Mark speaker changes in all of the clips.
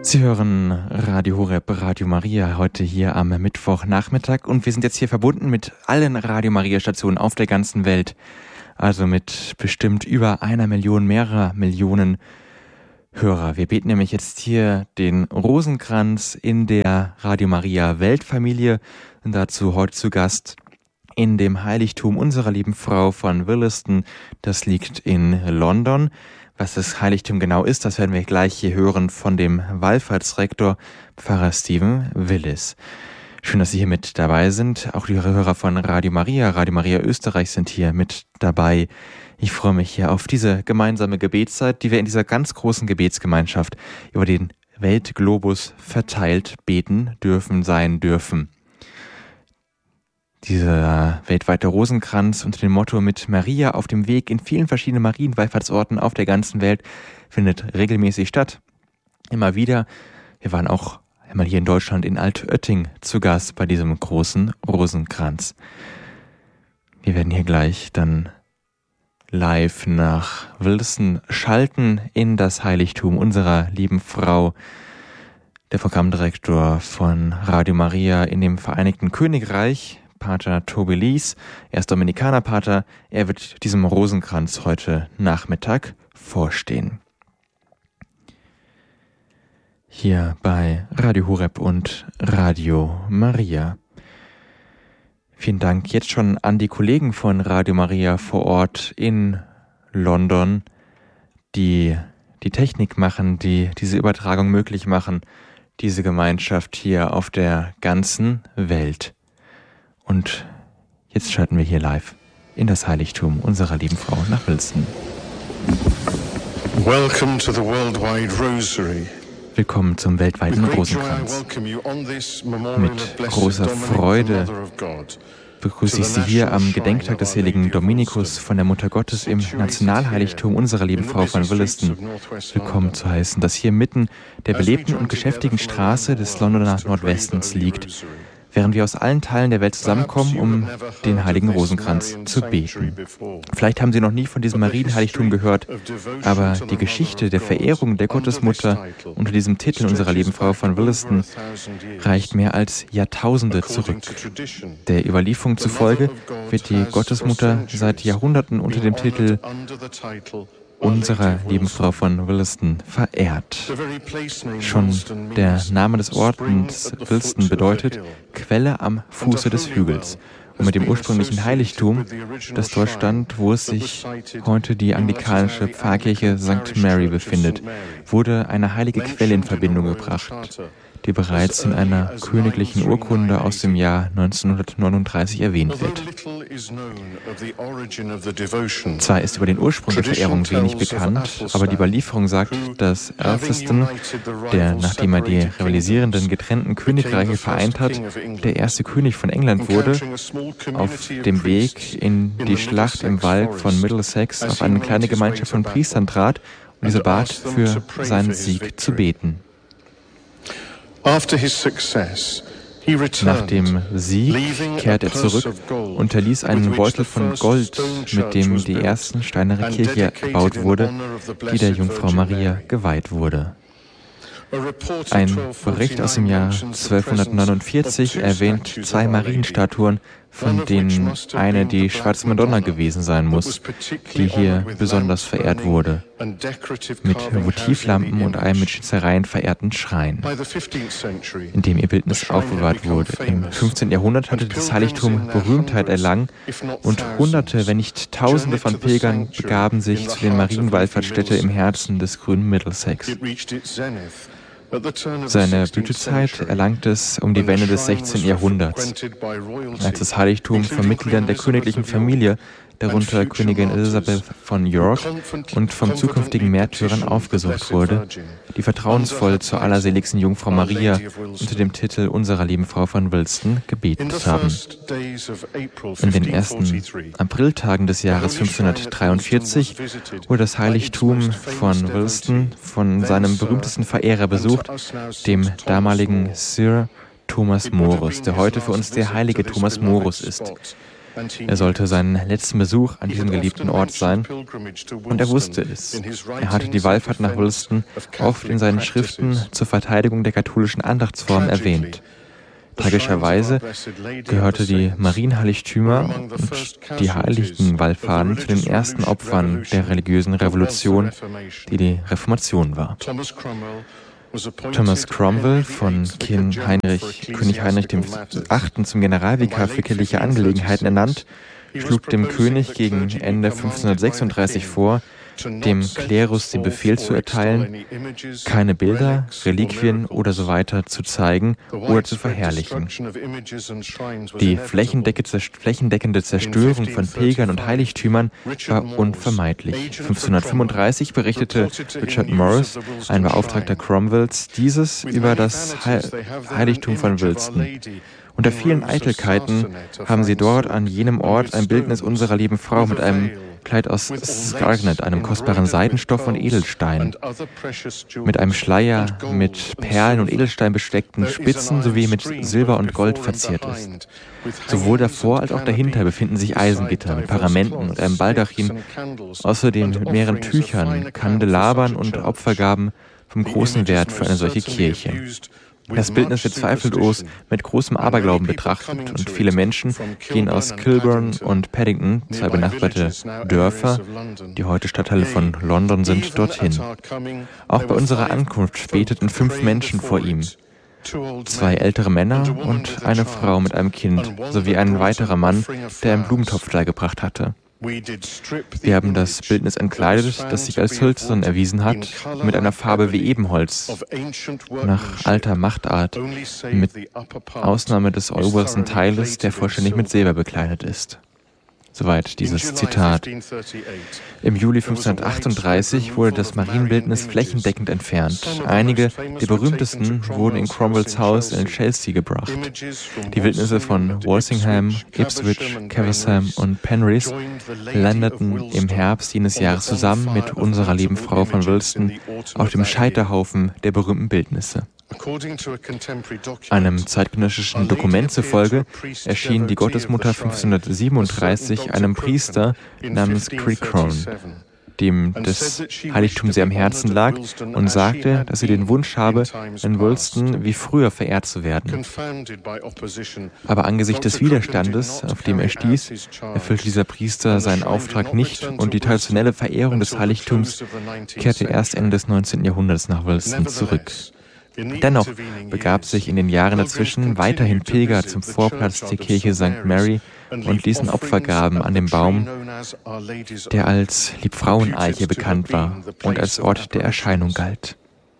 Speaker 1: Sie hören Radio Horeb, Radio Maria, heute hier am Mittwochnachmittag, und wir sind jetzt hier verbunden mit allen Radio Maria Stationen auf der ganzen Welt, also mit bestimmt über 1 Million, mehrerer Millionen Hörer. Wir beten nämlich jetzt hier den Rosenkranz in der Radio Maria Weltfamilie, und dazu heute zu Gast in dem Heiligtum unserer lieben Frau von Williston. Das liegt in London. Was das Heiligtum genau ist, das werden wir gleich hier hören von dem Wallfahrtsrektor Pfarrer Stephen Willis. Schön, dass Sie hier mit dabei sind. Auch die Hörer von Radio Maria Österreich sind hier mit dabei. Ich freue mich hier auf diese gemeinsame Gebetszeit, die wir in dieser ganz großen Gebetsgemeinschaft über den Weltglobus verteilt beten sein dürfen. Dieser weltweite Rosenkranz unter dem Motto mit Maria auf dem Weg in vielen verschiedenen Marienwallfahrtsorten auf der ganzen Welt findet regelmäßig statt. Immer wieder. Wir waren auch einmal hier in Deutschland in Altötting zu Gast bei diesem großen Rosenkranz. Wir werden hier gleich dann live nach Williston schalten in das Heiligtum unserer lieben Frau. Der Programmdirektor von Radio Maria in dem Vereinigten Königreich, Pater Toby Lees, er ist Dominikanerpater, er wird diesem Rosenkranz heute Nachmittag vorstehen. Hier bei Radio Horeb und Radio Maria. Vielen Dank jetzt schon an die Kollegen von Radio Maria vor Ort in London, die die Technik machen, die diese Übertragung möglich machen, diese Gemeinschaft hier auf der ganzen Welt. Und jetzt schalten wir hier live in das Heiligtum unserer lieben Frau nach Williston.
Speaker 2: Welcome to the Worldwide Rosary.
Speaker 1: Willkommen zum weltweiten Rosenkranz. Mit großer Freude begrüße ich Sie hier am Gedenktag des heiligen Dominikus von der Mutter Gottes im Nationalheiligtum unserer lieben Frau von Williston willkommen zu heißen, das hier mitten der belebten und geschäftigen Straße des Londoner Nordwestens liegt, während wir aus allen Teilen der Welt zusammenkommen, um den heiligen Rosenkranz zu beten. Vielleicht haben Sie noch nie von diesem Marienheiligtum gehört, aber die Geschichte der Verehrung der Gottesmutter unter diesem Titel unserer lieben Frau von Williston reicht mehr als Jahrtausende zurück. Der Überlieferung zufolge wird die Gottesmutter seit Jahrhunderten unter dem Titel unserer lieben Frau von Williston verehrt. Schon der Name des Ortes Williston bedeutet Quelle am Fuße des Hügels. Und mit dem ursprünglichen Heiligtum, das dort stand, wo es sich heute die anglikanische Pfarrkirche St. Mary befindet, wurde eine heilige Quelle in Verbindung gebracht, die bereits in einer königlichen Urkunde aus dem Jahr 1939 erwähnt wird. Zwar ist über den Ursprung der Verehrung wenig bekannt, aber die Überlieferung sagt, dass Alfriston, der, nachdem er die rivalisierenden getrennten Königreiche vereint hat, der erste König von England wurde, auf dem Weg in die Schlacht im Wald von Middlesex auf eine kleine Gemeinschaft von Priestern trat und diese bat, für seinen Sieg zu beten. Nach dem Sieg kehrte er zurück und hinterließ einen Beutel von Gold, mit dem die ersten steinerne Kirche gebaut wurde, die der Jungfrau Maria geweiht wurde. Ein Bericht aus dem Jahr 1249 erwähnt 2 Marienstatuen, von denen eine die Schwarze Madonna gewesen sein muss, die hier besonders verehrt wurde, mit Votivlampen und einem mit Schnitzereien verehrten Schrein, in dem ihr Bildnis aufbewahrt wurde. Im 15. Jahrhundert hatte das Heiligtum Berühmtheit erlangen und Hunderte, wenn nicht Tausende von Pilgern begaben sich zu den Marienwallfahrtsstätten im Herzen des grünen Middlesex. Seine Blütezeit erlangte es um die Wende des 16. Jahrhunderts, als das Heiligtum von Mitgliedern der königlichen Familie, darunter Königin Elisabeth von York, und vom zukünftigen Märtyrern aufgesucht wurde, die vertrauensvoll zur allerseligsten Jungfrau Maria unter dem Titel unserer lieben Frau von Williston gebetet haben. In den ersten Apriltagen des Jahres 1543 wurde das Heiligtum von Williston von seinem berühmtesten Verehrer besucht, dem damaligen Sir Thomas Morus, der heute für uns der heilige Thomas Morus ist. Er sollte seinen letzten Besuch an diesem geliebten Ort sein, und er wusste es. Er hatte die Wallfahrt nach Wilston oft in seinen Schriften zur Verteidigung der katholischen Andachtsform erwähnt. Tragischerweise gehörte die Marienheiligtümer und die heiligen Wallfahrten zu den ersten Opfern der religiösen Revolution, die die Reformation war. Thomas Cromwell, von König Heinrich VIII. Zum Generalvikar für kirchliche Angelegenheiten ernannt, schlug dem König gegen Ende 1536 vor, dem Klerus den Befehl zu erteilen, keine Bilder, Reliquien oder so weiter zu zeigen oder zu verherrlichen. Die flächendeckende Zerstörung von Pilgern und Heiligtümern war unvermeidlich. 1535 berichtete Richard Morris, ein Beauftragter Cromwells, dieses über das Heiligtum von Wilston. Unter vielen Eitelkeiten haben sie dort an jenem Ort ein Bildnis unserer lieben Frau mit einem Kleid aus Scarlet, einem kostbaren Seidenstoff und Edelstein, mit einem Schleier mit Perlen und Edelstein besteckten Spitzen sowie mit Silber und Gold verziert ist. Sowohl davor als auch dahinter befinden sich Eisengitter mit Paramenten und einem Baldachin, außerdem mit mehreren Tüchern, Kandelabern und Opfergaben vom großen Wert für eine solche Kirche. Das Bildnis wird zweifellos mit großem Aberglauben betrachtet und viele Menschen gehen aus Kilburn und Paddington, zwei benachbarte Dörfer, die heute Stadtteile von London sind, dorthin. Auch bei unserer Ankunft beteten 5 Menschen vor ihm. 2 ältere Männer und eine Frau mit einem Kind, sowie ein weiterer Mann, der einen Blumentopf dargebracht hatte. Wir haben das Bildnis entkleidet, das sich als hölzern erwiesen hat, mit einer Farbe wie Ebenholz, nach alter Machtart, mit Ausnahme des obersten Teiles, der vollständig mit Silber bekleidet ist. Soweit dieses Zitat. Im Juli 1538 wurde das Marienbildnis flächendeckend entfernt. Einige der berühmtesten wurden in Cromwells Haus in Chelsea gebracht. Die Bildnisse von Walsingham, Ipswich, Caversham und Penrith landeten im Herbst jenes Jahres zusammen mit unserer lieben Frau von Wilston auf dem Scheiterhaufen der berühmten Bildnisse. Einem zeitgenössischen Dokument zufolge erschien die Gottesmutter 1537 einem Priester namens Crickhorn, dem das Heiligtum sehr am Herzen lag, und sagte, dass sie den Wunsch habe, in Wilston wie früher verehrt zu werden. Aber angesichts des Widerstandes, auf dem er stieß, erfüllte dieser Priester seinen Auftrag nicht und die traditionelle Verehrung des Heiligtums kehrte erst Ende des 19. Jahrhunderts nach Wilston zurück. Dennoch begab sich in den Jahren dazwischen weiterhin Pilger zum Vorplatz der Kirche St. Mary und ließen Opfergaben an dem Baum, der als Liebfraueneiche bekannt war und als Ort der Erscheinung galt.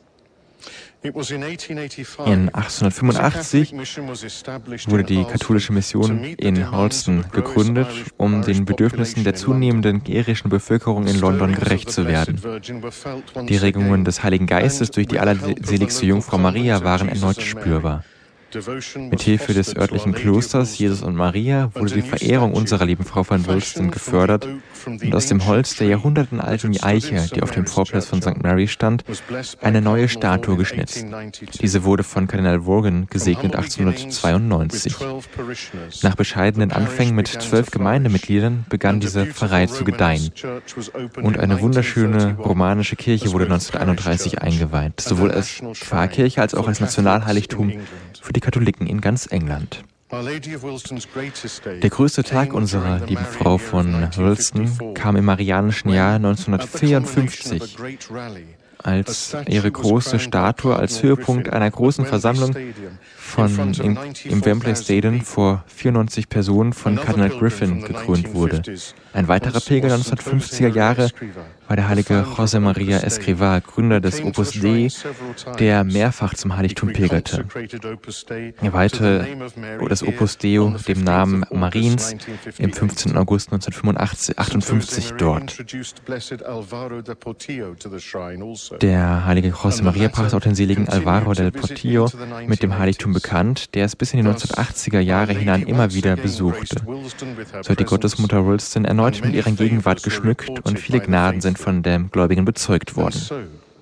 Speaker 1: In 1885 wurde die katholische Mission in Holston gegründet, um den Bedürfnissen der zunehmenden irischen Bevölkerung in London gerecht zu werden. Die Regungen des Heiligen Geistes durch die allerseligste Jungfrau Maria waren erneut spürbar. Mit Hilfe des örtlichen Klosters Jesus und Maria wurde die Verehrung unserer lieben Frau von Wilston gefördert und aus dem Holz der jahrhundertenalten Eiche, die auf dem Vorplatz von St. Mary stand, eine neue Statue geschnitzt. Diese wurde von Kardinal Vaughan gesegnet 1892. Nach bescheidenen Anfängen mit 12 Gemeindemitgliedern begann diese Pfarrei zu gedeihen. Und eine wunderschöne romanische Kirche wurde 1931 eingeweiht, sowohl als Pfarrkirche als auch als Nationalheiligtum für die Katholiken in ganz England. Der größte Tag unserer lieben Frau von Wilston kam im marianischen Jahr 1954, als ihre große Statue als Höhepunkt einer großen Versammlung im Wembley Stadium vor 94 Personen von Kardinal Griffin gekrönt wurde. Ein weiterer Pilger der 1950er Jahre war der heilige José María Escrivá, Gründer des Opus Dei, der mehrfach zum Heiligtum pilgerte. Er weihte das Opus Dei dem Namen Mariens im 15. August 1958 dort. Der heilige José María brachte auch den seligen Alvaro del Portillo mit dem Heiligtum bekannt, der es bis in die 1980er Jahre hinein immer wieder besuchte. So hat die Gottesmutter Wilston erneut mit ihrer Gegenwart geschmückt und viele Gnaden sind von den Gläubigen bezeugt worden.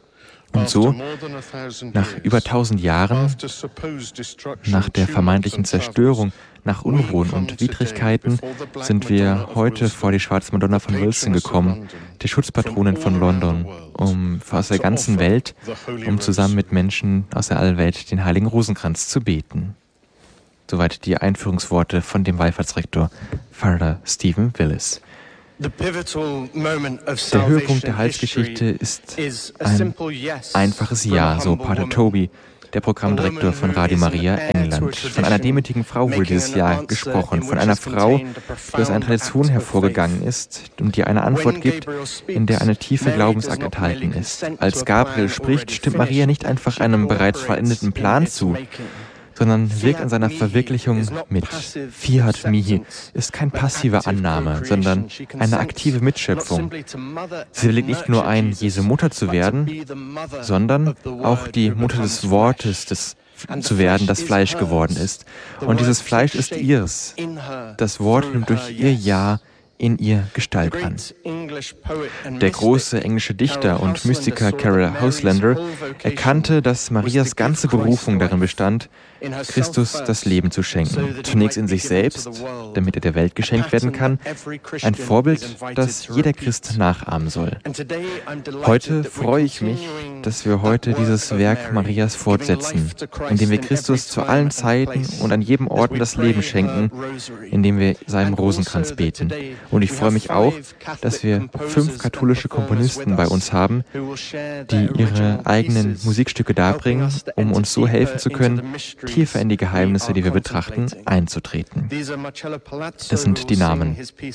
Speaker 1: Und so, nach über 1000 Jahren, nach der vermeintlichen Zerstörung, nach Unruhen und Widrigkeiten, sind wir heute vor die Schwarze Madonna von Wilson gekommen, die Schutzpatronin von London, aus der ganzen Welt, um zusammen mit Menschen aus der Allwelt den Heiligen Rosenkranz zu beten. Soweit die Einführungsworte von dem Wallfahrtsrektor Father Stephen Willis. Der Höhepunkt der Heilsgeschichte ist ein einfaches Ja, so Pater Toby, der Programmdirektor von Radio Maria England. Von einer demütigen Frau wurde dieses Ja gesprochen, von einer Frau, die aus einer Tradition hervorgegangen ist und die eine Antwort gibt, in der eine tiefe Glaubensakt enthalten ist. Als Gabriel spricht, stimmt Maria nicht einfach einem bereits vollendeten Plan zu, sondern wirkt an seiner Verwirklichung mit. Fiat mihi ist keine passive Annahme, sondern eine aktive Mitschöpfung. Sie willigt nicht nur ein, Jesu Mutter zu werden, sondern auch die Mutter des Wortes zu werden, das Fleisch geworden ist. Und dieses Fleisch ist ihres. Das Wort nimmt durch ihr Ja in ihr Gestalt an. Der große englische Dichter und Mystiker Caryll Houselander erkannte, dass Marias ganze Berufung darin bestand, Christus das Leben zu schenken. Zunächst in sich selbst, damit er der Welt geschenkt werden kann. Ein Vorbild, das jeder Christ nachahmen soll. Heute freue ich mich, dass wir heute dieses Werk Marias fortsetzen, indem wir Christus zu allen Zeiten und an jedem Ort das Leben schenken, indem wir seinem Rosenkranz beten. Und ich freue mich auch, dass wir 5 katholische Komponisten bei uns haben, die ihre eigenen Musikstücke darbringen, um uns so helfen zu können, tiefer in die Geheimnisse, die wir betrachten, einzutreten. Das sind die Namen: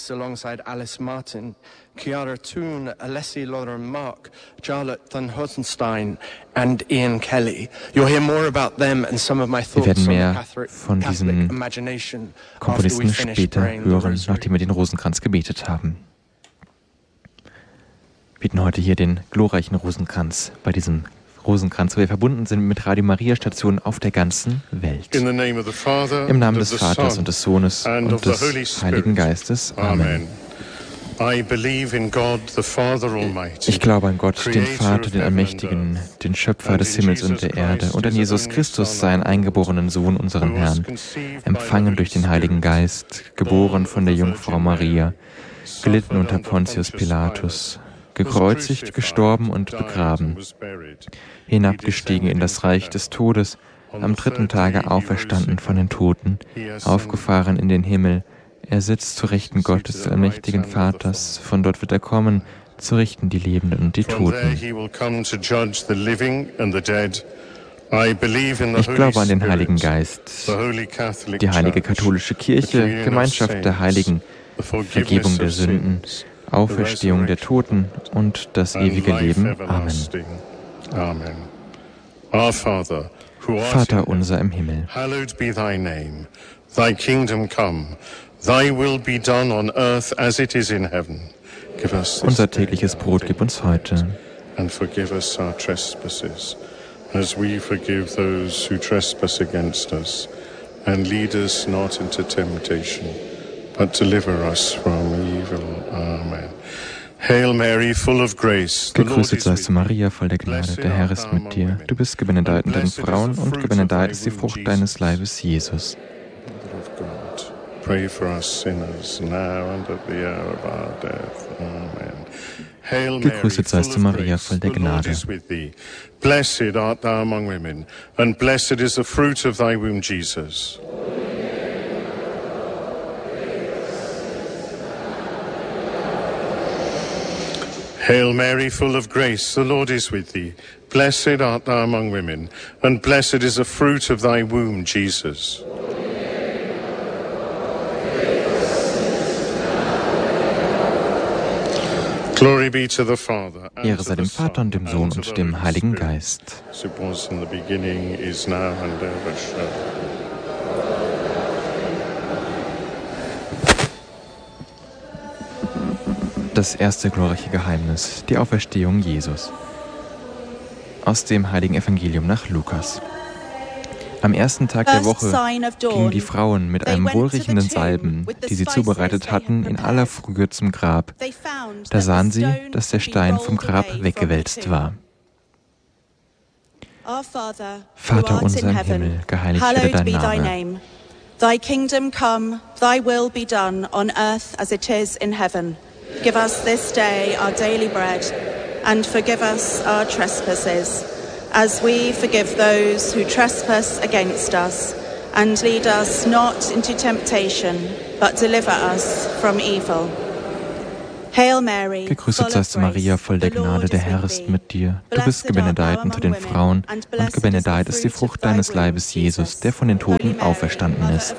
Speaker 1: Chiara Toon, Alessi Lauren Mark, Charlotte Van Hosenstein and Ian Kelly. You'll hear more about them and some of my thoughts. Wir werden mehr von diesen Komponisten später hören, nachdem wir den Rosenkranz gebetet haben. Wir bieten heute hier den glorreichen Rosenkranz bei diesem Rosenkranz, wo wir verbunden sind mit Radio Maria Stationen auf der ganzen Welt. Im Namen des Vaters und des Sohnes und des Heiligen Geistes. Amen. Ich glaube an Gott, den Vater, den Allmächtigen, den Schöpfer des Himmels und der Erde, und an Jesus Christus, seinen eingeborenen Sohn, unseren Herrn, empfangen durch den Heiligen Geist, geboren von der Jungfrau Maria, gelitten unter Pontius Pilatus, gekreuzigt, gestorben und begraben, hinabgestiegen in das Reich des Todes, am 3. Tage auferstanden von den Toten, aufgefahren in den Himmel. Er sitzt zu Rechten Gottes, des allmächtigen Vaters. Von dort wird er kommen, zu richten die Lebenden und die Toten. Ich glaube an den Heiligen Geist, die heilige katholische Kirche, Gemeinschaft der Heiligen, Vergebung der Sünden, Auferstehung der Toten und das ewige Leben. Amen. Vater unser im Himmel, hallowed be thy name. Thy kingdom come. Thy will be done on earth as it is in heaven. Give us unser tägliches Brot gib uns heute. And forgive us our trespasses, as we forgive those who trespass against us. And lead us not into temptation, but deliver us from evil. Amen. Hail Mary, full of grace. Gegrüßet seist du, Maria, voll der Gnade. Der Herr ist mit dir. Du bist gebenedeit unter den Frauen, und gebenedeit ist die Frucht deines Leibes, Jesus. Pray for us sinners, now and at the hour of our death. Amen. Gegrüßet seist du, Maria, voll der Gnade. Blessed art thou among women, and blessed is the fruit of thy womb, Jesus. Hail Mary, full of grace, the Lord is with thee. Blessed art thou among women, and blessed is the fruit of thy womb, Jesus. Glory be to the Father, Ehre sei dem Vater und dem Sohn und dem Heiligen Geist. As it was in the beginning, is now and ever shall. Das erste glorreiche Geheimnis, die Auferstehung Jesus. Aus dem Heiligen Evangelium nach Lukas. Am ersten Tag der Woche gingen die Frauen mit einem wohlriechenden Salben, die sie zubereitet hatten, in aller Frühe zum Grab. Da sahen sie, dass der Stein vom Grab weggewälzt war. Vater unser im Himmel, geheiligt werde dein Name.
Speaker 3: Thy kingdom come, thy will be done on earth as it is in heaven. Give us this day our daily bread, and forgive us our trespasses, as we forgive those who trespass against us. And lead us not into temptation, but deliver us from evil. Hail Mary,
Speaker 1: gegrüßet seist du, Maria, voll der Gnade, der Herr ist mit dir. Du bist gebenedeit unter den Frauen, und gebenedeit ist die Frucht deines Leibes, Jesus, der von den Toten auferstanden ist.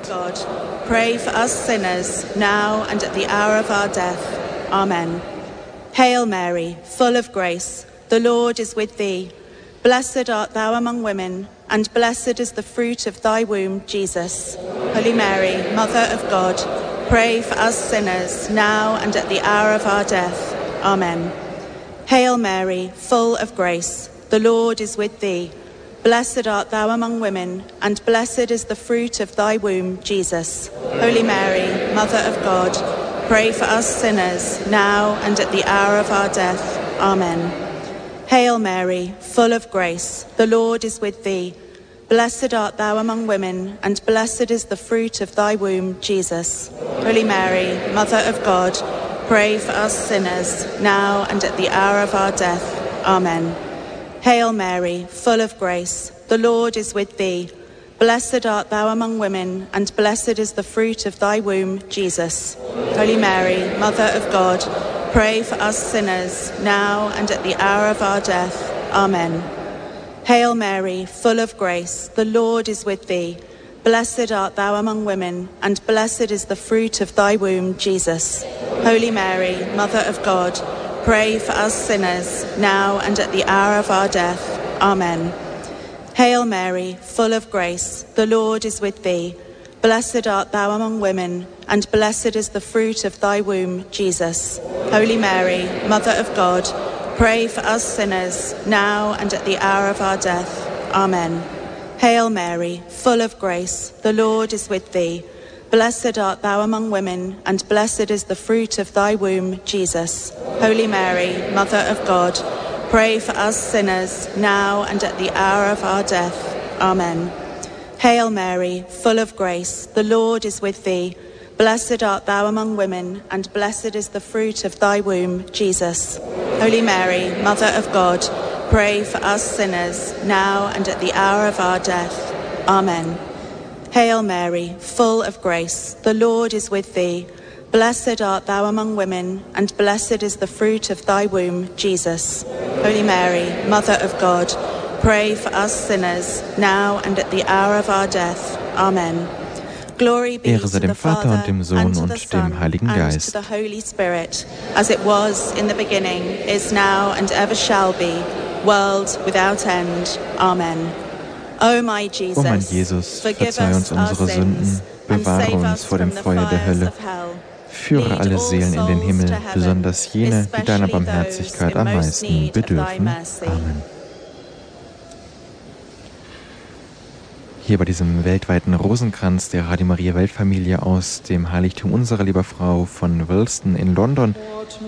Speaker 3: Pray for us sinners, now and at the hour of our death. Amen. Hail Mary, full of grace, the Lord is with thee. Blessed art thou among women, and blessed is the fruit of thy womb, Jesus. Holy Mary, Mother of God, pray for us sinners, now and at the hour of our death. Amen. Hail Mary, full of grace, the Lord is with thee. Blessed art thou among women, and blessed is the fruit of thy womb, Jesus. Holy Mary, Mother of God, pray for us sinners, now and at the hour of our death. Amen. Hail Mary, full of grace, the Lord is with thee. Blessed art thou among women, and blessed is the fruit of thy womb, Jesus. Holy Mary, Mother of God, pray for us sinners, now and at the hour of our death. Amen. Hail Mary, full of grace, the Lord is with thee. Blessed art thou among women, and blessed is the fruit of thy womb, Jesus. Holy Mary, Mother of God, pray for us sinners, now and at the hour of our death. Amen. Hail Mary, full of grace, the Lord is with thee. Blessed art thou among women, and blessed is the fruit of thy womb, Jesus. Holy Mary, Mother of God, pray for us sinners, now and at the hour of our death. Amen. Hail Mary, full of grace, the Lord is with thee. Blessed art thou among women, and blessed is the fruit of thy womb, Jesus. Holy Mary, Mother of God, pray for us sinners, now and at the hour of our death. Amen. Hail Mary, full of grace, the Lord is with thee. Blessed art thou among women, and blessed is the fruit of thy womb, Jesus. Holy Mary, Mother of God, pray for us sinners, now and at the hour of our death. Amen. Hail Mary, full of grace, the Lord is with thee. Blessed art thou among women, and blessed is the fruit of thy womb, Jesus. Holy Mary, Mother of God, pray for us sinners, now and at the hour of our death. Amen. Hail Mary, full of grace, the Lord is with thee. Blessed art thou among women, and blessed is the fruit of thy womb, Jesus. Holy Mary, Mother of God, pray for us sinners, now and at the hour of our death. Amen. Glory be to the Father, and to the Son, and to the Holy Spirit, as it was in the beginning, is now, and ever shall be, world without end. Amen. O my Jesus,
Speaker 1: verzeih uns unsere Sünden, bewahre uns vor dem Feuer der Hölle, führe alle Seelen in den Himmel, besonders jene, die deiner Barmherzigkeit am meisten bedürfen. Amen. Hier bei diesem weltweiten Rosenkranz der Radio Maria Weltfamilie aus dem Heiligtum Unserer Lieber Frau von Wilston in London